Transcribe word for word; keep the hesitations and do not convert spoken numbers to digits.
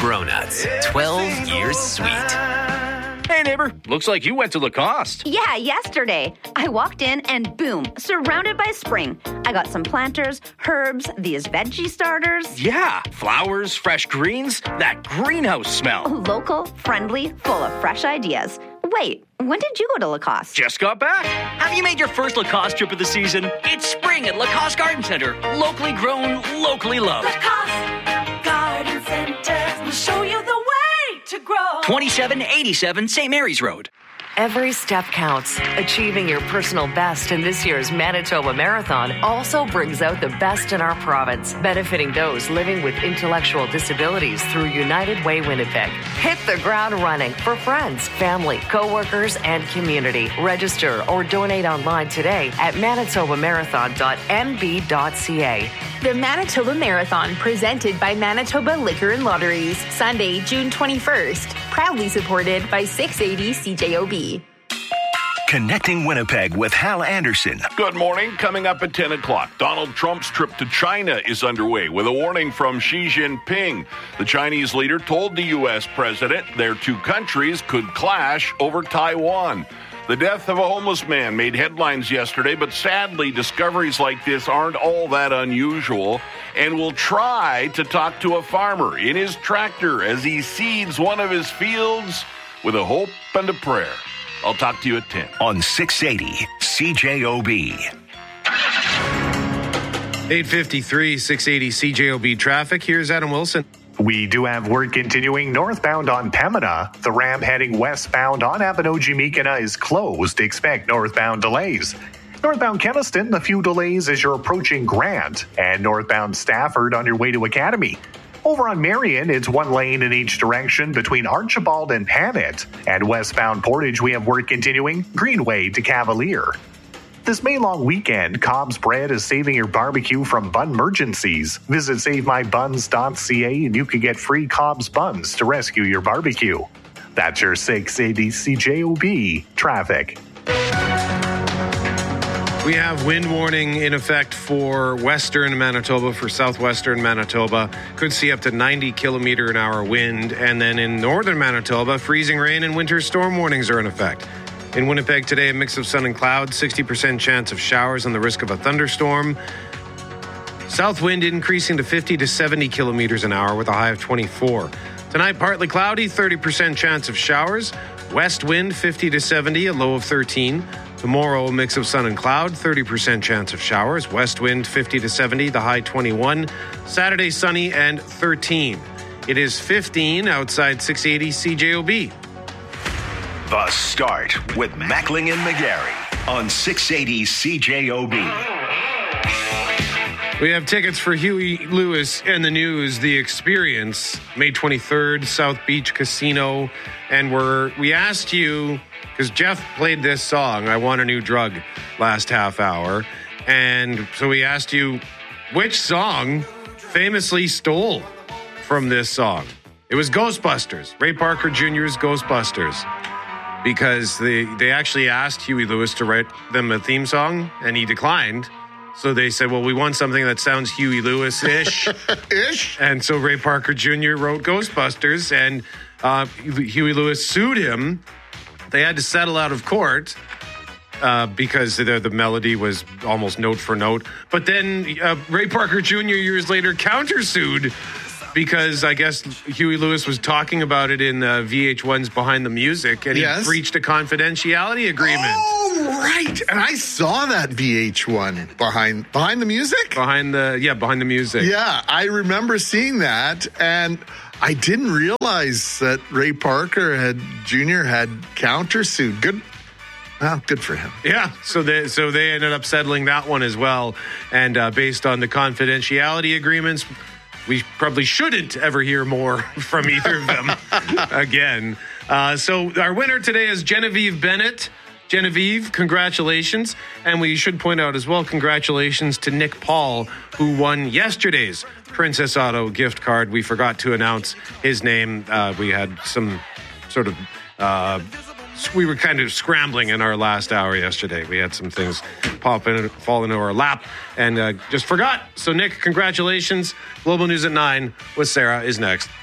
Gronuts. twelve years sweet. Hey, neighbor. Looks like you went to Lacoste. Yeah, yesterday. I walked in and boom, surrounded by spring. I got some planters, herbs, these veggie starters. Yeah, flowers, fresh greens, that greenhouse smell. Local, friendly, full of fresh ideas. Wait, when did you go to Lacoste? Just got back. Have you made your first Lacoste trip of the season? It's spring at Lacoste Garden Center. Locally grown, locally loved. Lacoste Garden Center will show you the way to grow. twenty-seven eighty-seven Saint Mary's Road. Every step counts. Achieving your personal best in this year's Manitoba Marathon also brings out the best in our province, benefiting those living with intellectual disabilities through United Way Winnipeg. Hit the ground running for friends, family, co-workers, and community. Register or donate online today at manitoba marathon dot m b dot c a. The Manitoba Marathon, presented by Manitoba Liquor and Lotteries, Sunday, June twenty-first. Proudly supported by six eighty C J O B. Connecting Winnipeg with Hal Anderson. Good morning. Coming up at ten o'clock, Donald Trump's trip to China is underway with a warning from Xi Jinping. The Chinese leader told the U S president their two countries could clash over Taiwan. The death of a homeless man made headlines yesterday, but sadly, discoveries like this aren't all that unusual. And we'll try to talk to a farmer in his tractor as he seeds one of his fields with a hope and a prayer. I'll talk to you at ten. On six eighty C J O B. eight fifty-three, six eighty C J O B traffic. Here's Adam Wilson. We do have work continuing northbound on Pembina. The ramp heading westbound on Abinogi-Meekina is closed. Expect northbound delays. Northbound Keniston, a few delays as you're approaching Grant. And northbound Stafford on your way to Academy. Over on Marion, it's one lane in each direction between Archibald and Panet. And westbound Portage, we have work continuing Greenway to Cavalier. This May long weekend, Cobb's Bread is saving your barbecue from bun emergencies. Visit save my buns dot c a and you can get free Cobb's buns to rescue your barbecue. That's your six eighty C J O B traffic. We have wind warning in effect for western Manitoba, for southwestern Manitoba. Could see up to ninety kilometer an hour wind. And then in northern Manitoba, freezing rain and winter storm warnings are in effect. In Winnipeg today, a mix of sun and clouds, sixty percent chance of showers and the risk of a thunderstorm. South wind increasing to fifty to seventy kilometers an hour with a high of twenty-four. Tonight, partly cloudy, thirty percent chance of showers. West wind, fifty to seventy, a low of thirteen. Tomorrow, a mix of sun and cloud, thirty percent chance of showers. West wind, fifty to seventy, the high twenty-one. Saturday, sunny and thirteen. It is fifteen outside six eighty C J O B. The Start with Mackling and McGarry on six eighty C J O B. We have tickets for Huey Lewis and the News, The Experience, May twenty-third, South Beach Casino. And we're, we asked you, because Jeff played this song, I Want a New Drug, last half hour. And so we asked you, which song famously stole from this song? It was Ghostbusters, Ray Parker Junior's Ghostbusters. Because they, they actually asked Huey Lewis to write them a theme song, and he declined. So they said, well, we want something that sounds Huey Lewis-ish. Ish? And so Ray Parker Junior wrote Ghostbusters, and uh, Huey Lewis sued him. They had to settle out of court uh, because the, the melody was almost note for note. But then uh, Ray Parker Junior years later countersued because I guess Huey Lewis was talking about it in uh, V H one's Behind the Music, and Yes. he breached a confidentiality agreement. Oh, right. And I saw that V H one behind behind the music. Behind the, yeah, Behind the Music. Yeah, I remember seeing that, and I didn't realize that Ray Parker had Junior had countersued. Good. Well, good for him. Yeah, so they so they ended up settling that one as well, and uh, based on the confidentiality agreements, we probably shouldn't ever hear more from either of them again. Uh, so our winner today is Genevieve Bennett. Genevieve, congratulations. And we should point out as well, congratulations to Nick Paul, who won yesterday's Princess Auto gift card. We forgot to announce his name. Uh, we had some sort of... Uh, we were kind of scrambling in our last hour yesterday. We had some things pop in, fall into our lap, and uh, just forgot. So, Nick, congratulations. Global News at nine with Sarah is next.